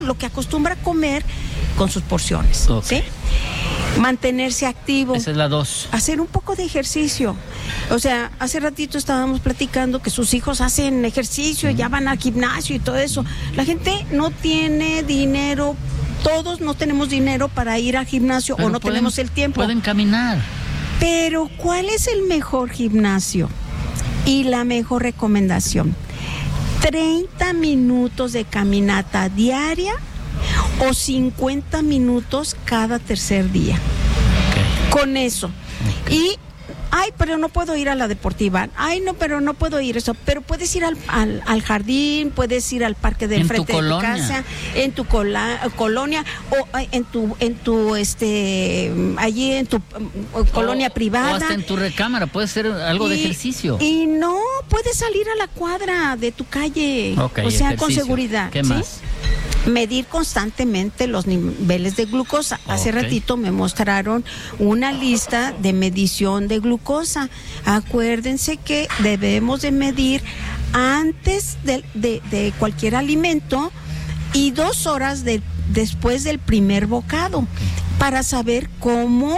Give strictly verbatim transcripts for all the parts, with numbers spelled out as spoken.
lo que acostumbra comer con sus porciones, okay. ¿sí? Mantenerse activo. Esa es la dos. Hacer un poco de ejercicio. O sea, hace ratito estábamos platicando que sus hijos hacen ejercicio, mm. ya van al gimnasio y todo eso. La gente no tiene dinero, todos no tenemos dinero para ir al gimnasio. Pero o no pueden, tenemos el tiempo. Pueden caminar. Pero, ¿cuál es el mejor gimnasio? Y la mejor recomendación. treinta minutos de caminata diaria o cincuenta minutos cada tercer día. Okay. Con eso. Okay. Y, ay, pero no puedo ir a la deportiva. Ay, no, pero no puedo ir eso. Pero puedes ir al, al, al jardín, puedes ir al parque del frente de tu casa, en tu cola, colonia, o en tu, en tu, este, allí en tu um, colonia o, privada. O hasta en tu recámara, puede ser algo y, de ejercicio. Y no, puedes salir a la cuadra de tu calle. Okay, o sea, ejercicio. Con seguridad. ¿Qué ¿sí? más? Medir constantemente los niveles de glucosa. Hace okay. ratito me mostraron una lista de medición de glucosa. Acuérdense que debemos de medir antes de, de, de cualquier alimento y dos horas de, después del primer bocado okay. para saber cómo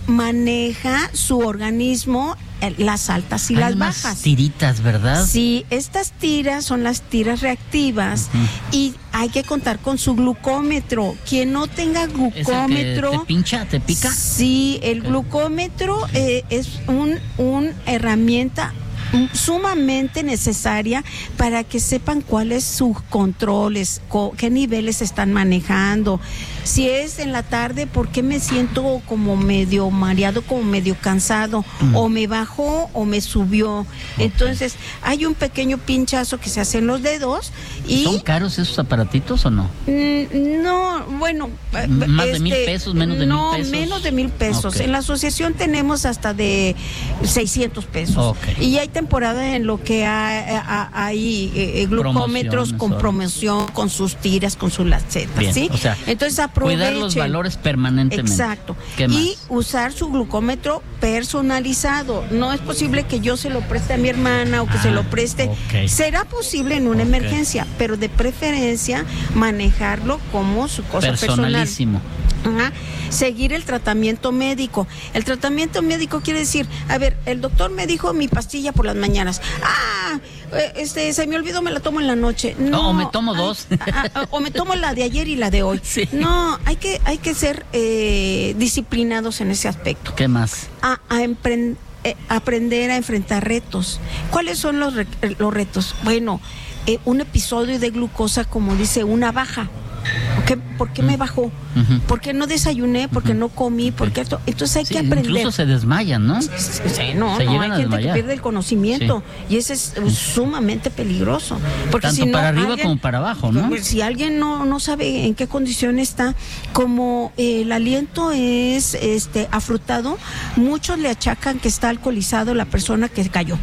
maneja su organismo las altas y Hay las unas bajas. Tiritas, ¿verdad? Sí, estas tiras son las tiras reactivas uh-huh. y hay que contar con su glucómetro. Quien no tenga glucómetro, ¿Es el que te pincha, te pica? Sí, el okay. glucómetro eh, es un, un herramienta sumamente necesaria para que sepan cuáles sus controles, co- qué niveles están manejando. Si es en la tarde, ¿por qué me siento como medio mareado, como medio cansado? Mm. O me bajó o me subió. Okay. Entonces, hay un pequeño pinchazo que se hace en los dedos. y ¿Son caros esos aparatitos o no? Mm, no, bueno. ¿Más este, de mil pesos, menos de no, mil pesos? No, menos de mil pesos. Okay. En la asociación tenemos hasta de seiscientos pesos. Okay. Y hay temporada en lo que hay, hay eh, glucómetros con promoción, con sus tiras, con sus lacetas, ¿sí? O sea, entonces aprovechen. Cuidar los valores permanentemente. Exacto. ¿Qué más? Y usar su glucómetro personalizado. No es posible que yo se lo preste a mi hermana o que ah, se lo preste. Okay. Será posible en una okay. emergencia, pero de preferencia manejarlo como su cosa personalísimo. Personal. Ajá. Seguir el tratamiento médico. El tratamiento médico quiere decir, a ver, el doctor me dijo mi pastilla por las mañanas. Ah, este, se me olvidó, me la tomo en la noche. No, no o me tomo ay, dos. A, a, o me tomo la de ayer y la de hoy. Sí. No, hay que, hay que ser eh, disciplinados en ese aspecto. ¿Qué más? A, a emprender. Eh, aprender a enfrentar retos. ¿Cuáles son los, re- los retos? Bueno, eh, un episodio de glucosa, como dice, una baja. ¿Qué, ¿Por qué mm. me bajó? Uh-huh. ¿Por qué no desayuné? ¿Por qué uh-huh. no comí? ¿Por qué esto? Entonces hay sí, que aprender. Incluso se desmayan, ¿no? Sí, no, se no, hay gente que pierde el conocimiento sí. y eso es sumamente peligroso. Porque tanto si no, para arriba alguien, como para abajo, ¿no? Si alguien no, no sabe en qué condición está, como eh, el aliento es este afrutado, muchos le achacan que está alcoholizado la persona que cayó.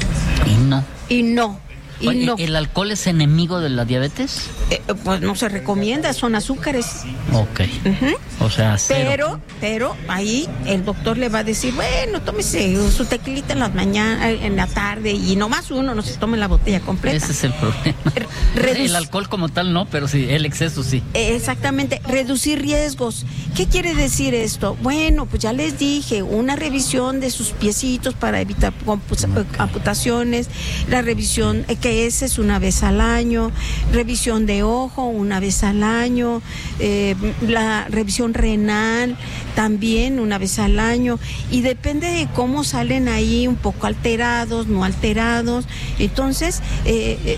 Y no. Y no. Y Oye, no. ¿El alcohol es enemigo de la diabetes? Eh, pues no se recomienda, son azúcares. Ok. Uh-huh. O sea, cero. Pero, pero ahí el doctor le va a decir, bueno, tómese su tequilita en las mañanas, en la tarde, y nomás uno no se tome la botella completa. Ese es el problema. Reduc- el alcohol como tal no, pero sí, el exceso sí. Exactamente, reducir riesgos. ¿Qué quiere decir esto? Bueno, pues ya les dije, una revisión de sus piecitos para evitar compus- okay. amputaciones, la revisión eh, que ese es una vez al año, revisión de ojo una vez al año, eh, la revisión renal también una vez al año, y depende de cómo salen ahí un poco alterados, no alterados. Entonces, eh, eh,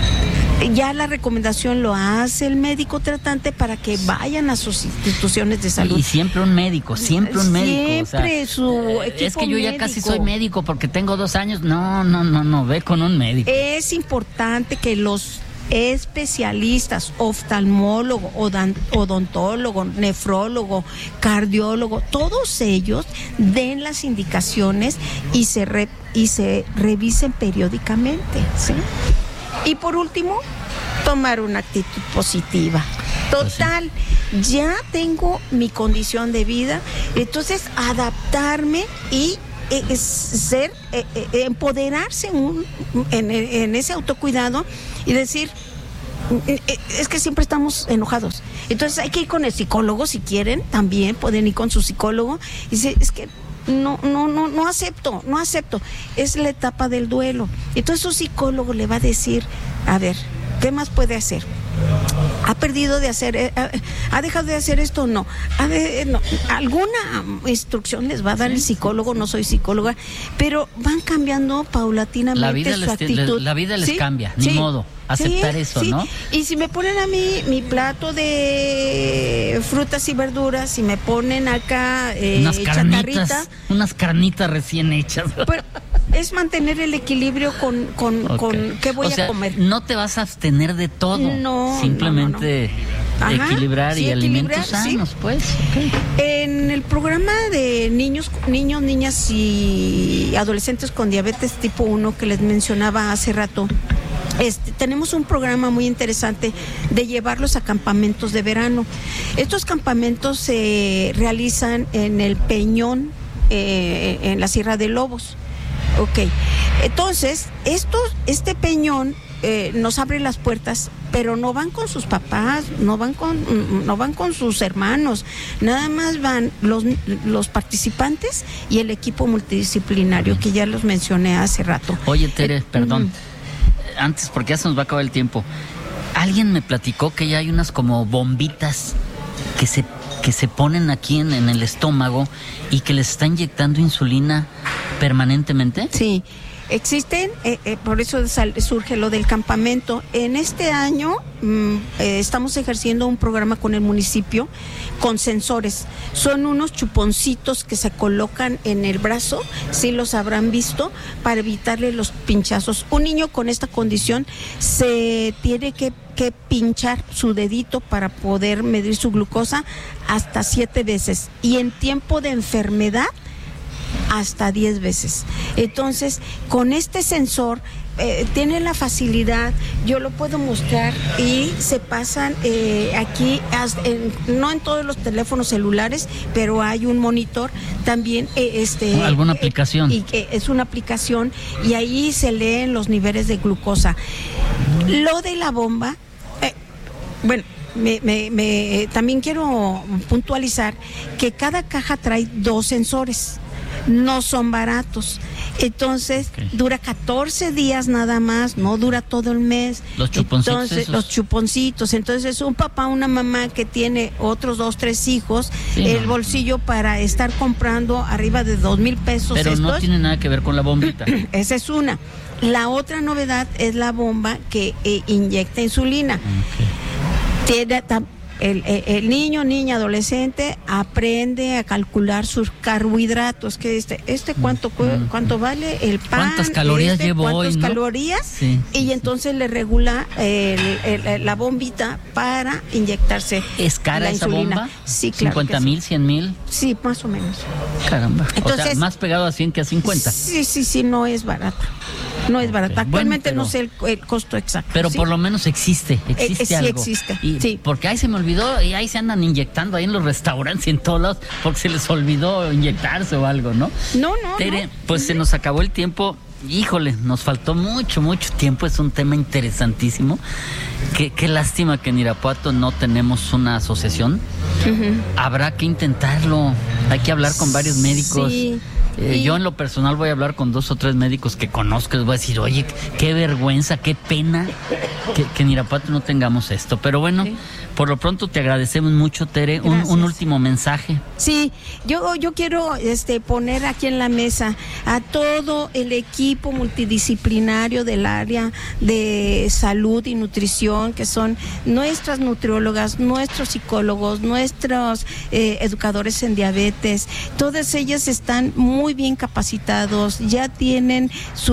ya la recomendación lo hace el médico tratante para que vayan a sus instituciones de salud. Y siempre un médico, siempre un médico. Siempre o sea, su equipo es que yo ya médico. casi soy médico porque tengo dos años. No, no, no, no, ve con un médico. Es importante que los especialistas, oftalmólogo, odontólogo, nefrólogo, cardiólogo, todos ellos den las indicaciones y se, re, y se revisen periódicamente, ¿sí? Y por último, tomar una actitud positiva. Total, ya tengo mi condición de vida, entonces adaptarme y eh, ser, eh, eh, empoderarse un, en, en ese autocuidado y decir, es que siempre estamos enojados. Entonces hay que ir con el psicólogo si quieren, también pueden ir con su psicólogo y dice, es que no, no, no, no acepto, no acepto. Es la etapa del duelo. Entonces su psicólogo le va a decir, a ver, ¿qué más puede hacer? ¿Ha perdido de hacer, ha dejado de hacer esto o no? De, no? Alguna instrucción les va a dar sí, el psicólogo, no soy psicóloga, pero van cambiando paulatinamente la vida su les, actitud. La vida les ¿sí? cambia, ni sí. modo, aceptar sí, eso, sí. ¿no? Y si me ponen a mí mi plato de frutas y verduras, si me ponen acá eh, unas carnitas, chatarrita, unas carnitas recién hechas. Pero, es mantener el equilibrio con, con, okay. con qué voy o sea, a comer. No te vas a abstener de todo. No. Simplemente no, no, no. Ajá, equilibrar sí, y equilibrar, alimentos sanos, sí. pues. Okay. En el programa de niños, niños, niñas y adolescentes con diabetes tipo uno que les mencionaba hace rato, Este, tenemos un programa muy interesante de llevarlos a campamentos de verano. Estos campamentos se realizan en el Peñón, eh, en la Sierra de Lobos. Ok, entonces, estos, este Peñón eh, nos abre las puertas, pero no van con sus papás, no van con, no van con sus hermanos, nada más van los, los participantes y el equipo multidisciplinario que ya los mencioné hace rato. Oye, Tere, eh, perdón, uh-huh. antes porque ya se nos va a acabar el tiempo. Alguien me platicó que ya hay unas como bombitas que se que se ponen aquí en, en el estómago y que les está inyectando insulina permanentemente. Sí, existen, eh, eh, por eso sal, surge lo del campamento. En este año mm, eh, estamos ejerciendo un programa con el municipio con sensores. Son unos chuponcitos que se colocan en el brazo, si los habrán visto, para evitarle los pinchazos. Un niño con esta condición se tiene que que pinchar su dedito para poder medir su glucosa hasta siete veces y en tiempo de enfermedad hasta diez veces. Entonces, con este sensor eh, tiene la facilidad, yo lo puedo mostrar y se pasan eh, aquí, en, no en todos los teléfonos celulares, pero hay un monitor también. Eh, este, ¿Alguna aplicación? Eh, y que es una aplicación y ahí se leen los niveles de glucosa. Lo de la bomba, eh, bueno, me, me, me, también quiero puntualizar que cada caja trae dos sensores, no son baratos. Entonces, okay. dura catorce días nada más, no dura todo el mes. Los chuponcitos. Entonces, esos. los chuponcitos. Entonces, un papá, una mamá que tiene otros dos, tres hijos, sí, el no, bolsillo no. para estar comprando arriba de dos mil pesos. Pero estos, no tiene nada que ver con la bombita. Esa es una. La otra novedad es la bomba que eh, inyecta insulina. Okay. Tiene, el, el, el niño, niña, adolescente aprende a calcular sus carbohidratos. Que este, este cuánto, mm. cuánto vale el pan. ¿Cuántas calorías este, llevo ¿Cuántas hoy? ¿no? calorías? Sí, y sí, entonces sí. le regula el, el, la bombita para inyectarse. ¿Es cara la esa insulina. bomba? Sí, claro. ¿cincuenta mil, sí. cien mil? Sí, más o menos. Caramba. Entonces, o sea, más pegado a cien que a cincuenta. Sí, sí, sí, no es barata. No es barata. Okay. Actualmente bueno, pero, no sé el, el costo exacto. Pero ¿sí? por lo menos existe, existe eh, sí, algo. existe. Y sí. Porque ahí se me olvidó y ahí se andan inyectando ahí en los restaurantes y en todos lados porque se les olvidó inyectarse o algo, ¿no? No, no. Tere, no. pues uh-huh. se nos acabó el tiempo. Híjole, nos faltó mucho, mucho tiempo. Es un tema interesantísimo. Qué, qué lástima que en Irapuato no tenemos una asociación. Uh-huh. Habrá que intentarlo. Hay que hablar con varios médicos. Sí. Eh, yo en lo personal voy a hablar con dos o tres médicos que conozco, les voy a decir, oye, qué vergüenza, qué pena que, que en Irapuato no tengamos esto. Pero bueno, sí. por lo pronto te agradecemos mucho, Tere. Un, un último mensaje. Sí, yo, yo quiero este, poner aquí en la mesa a todo el equipo multidisciplinario del área de salud y nutrición, que son nuestras nutriólogas, nuestros psicólogos, nuestros eh, educadores en diabetes. Todas ellas están muy muy bien capacitados, ya tienen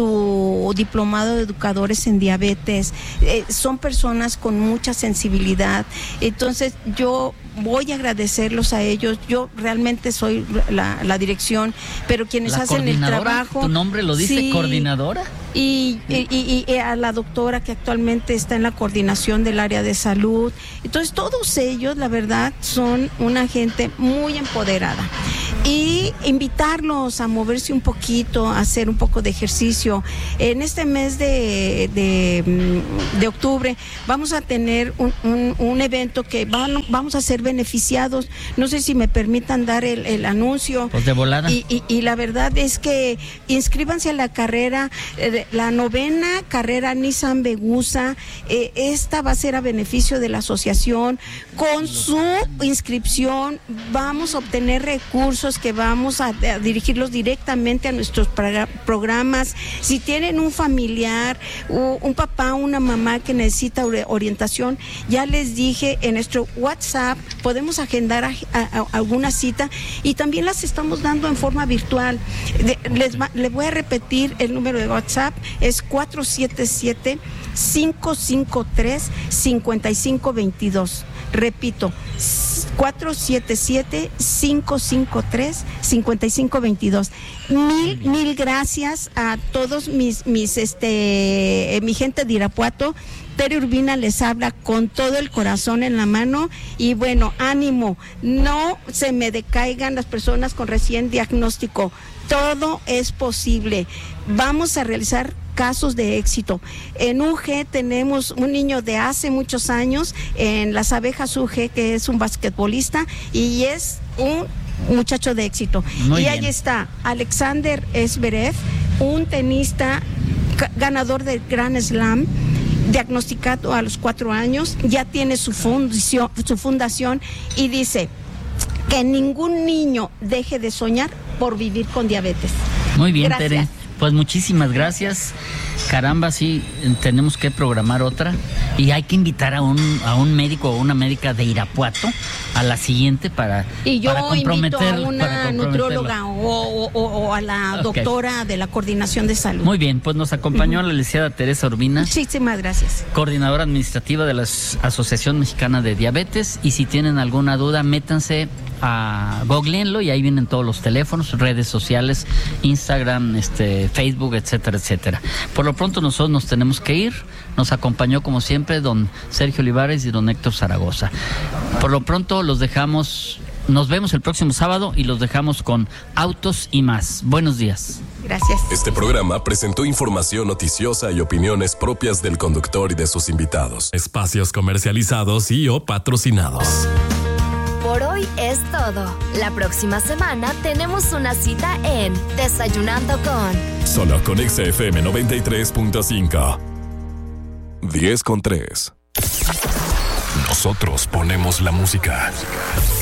su diplomado de educadores en diabetes, eh, son personas con mucha sensibilidad. Entonces yo voy a agradecerlos a ellos. Yo realmente soy la, la dirección, pero quienes ¿La hacen el trabajo. ¿Tu nombre lo dice, sí, coordinadora? Y, y, y, y a la doctora que actualmente está en la coordinación del área de salud. Entonces todos ellos, la verdad, son una gente muy empoderada. y invitarlos a moverse un poquito, a hacer un poco de ejercicio. En este mes de, de, de octubre vamos a tener un, un, un evento que van, vamos a ser beneficiados. No sé si me permitan dar el, el anuncio. Pues de volada. Y, y, y la verdad es que inscríbanse a la carrera, eh, la novena carrera Nissan Vegusa. Eh, esta va a ser a beneficio de la asociación. Con su inscripción vamos a obtener recursos que vamos a, a dirigirlos directamente a nuestros pra- programas. Si tienen un familiar, o un papá, una mamá que necesita orientación, ya les dije, en nuestro WhatsApp podemos agendar a, a, a alguna cita, y también las estamos dando en forma virtual. De, les, les voy a repetir el número de WhatsApp, es cuatro siete siete, cinco cinco tres, cinco cinco dos dos. Repito, cuatro siete siete, cinco cinco tres, cinco cinco dos dos. Mil, mil gracias a todos mis, mis, este, mi gente de Irapuato. Tere Urbina les habla con todo el corazón en la mano, y bueno, ánimo, no se me decaigan las personas con recién diagnóstico. Todo es posible. Vamos a realizar casos de éxito. En U G tenemos un niño de hace muchos años, en las Abejas U G, que es un basquetbolista y es un muchacho de éxito. Muy y bien. Ahí está Alexander Zverev, un tenista ganador del Grand Slam, diagnosticado a los cuatro años, ya tiene su fundación, su fundación, y dice que ningún niño deje de soñar por vivir con diabetes. Muy bien, Gracias. Tere. Pues muchísimas gracias. Caramba, sí, tenemos que programar otra, y hay que invitar a un a un médico o una médica de Irapuato a la siguiente para Y yo para invito comprometer, a una para nutrióloga o, o, o a la Okay. doctora de la Coordinación de Salud. Muy bien, pues nos acompañó uh-huh. la licenciada Teresa Urbina. Muchísimas gracias. Coordinadora administrativa de la Asociación Mexicana de Diabetes, y si tienen alguna duda, métanse a googleenlo, y ahí vienen todos los teléfonos, redes sociales, Instagram, este, Facebook, etcétera, etcétera. Por lo pronto nosotros nos tenemos que ir. Nos acompañó como siempre don Sergio Olivares y don Héctor Zaragoza. Por lo pronto los dejamos, nos vemos el próximo sábado, y los dejamos con Autos y Más. Buenos días. Gracias. Este programa presentó información noticiosa y opiniones propias del conductor y de sus invitados. Espacios comercializados y o patrocinados. Por hoy es todo. La próxima semana tenemos una cita en Desayunando con... Solo con X F M noventa y tres punto cinco. diez con tres. Nosotros ponemos la música.